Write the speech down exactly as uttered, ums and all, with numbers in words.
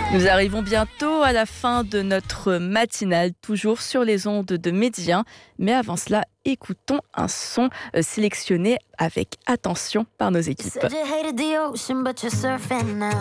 Nous arrivons bientôt à la fin de notre matinale, toujours sur les ondes de Médien. Mais avant cela, écoutons un son sélectionné avec attention par nos équipes.